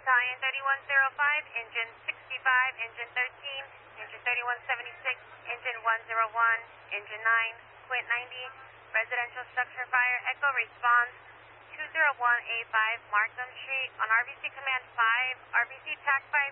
Battalion 3105, Engine 65, Engine 13, Engine 3176, Engine 101, Engine 9, Quint 90, residential structure fire, Echo response 20185 Markham Street on RBC Command 5, RBC TAC 5